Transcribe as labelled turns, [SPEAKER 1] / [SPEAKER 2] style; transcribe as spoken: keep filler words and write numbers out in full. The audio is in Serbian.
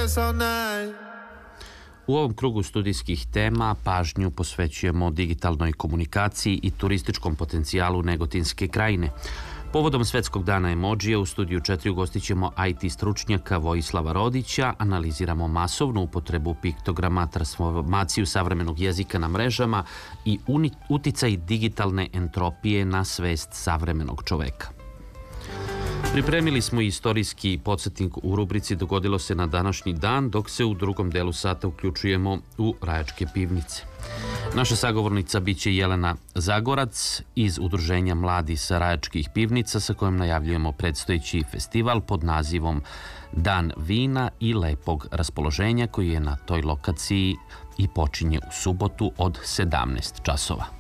[SPEAKER 1] dance all night.
[SPEAKER 2] U ovom krugu studijskih tema pažnju posvećujemo digitalnoj komunikaciji i turističkom potencijalu Negotinske krajine. Povodom Svetskog dana emodžija u studiju četiri ugostit ćemo I T stručnjaka Vojislava Rodića, analiziramo masovnu upotrebu piktograma, transformaciju savremenog jezika na mrežama i uticaj digitalne entropije na svest savremenog čoveka. Pripremili smo i istorijski podsjetnik u rubrici Dogodilo se na današnji dan, dok se u drugom delu sata uključujemo u Rajačke pivnice. Naša sagovornica biće Jelena Zagorac iz Udruženja Mladi sa Rajačkih pivnica, sa kojom najavljujemo predstojeći festival pod nazivom Dan vina i lepog raspoloženja, koji je na toj lokaciji i počinje u subotu od sedamnaest časova.